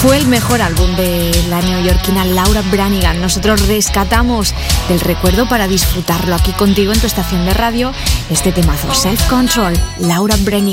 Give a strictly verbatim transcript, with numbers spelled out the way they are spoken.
Fue el mejor álbum de la neoyorquina Laura Branigan. Nosotros rescatamos del recuerdo para disfrutarlo aquí contigo en tu estación de radio este temazo, Self Control, Laura Branigan.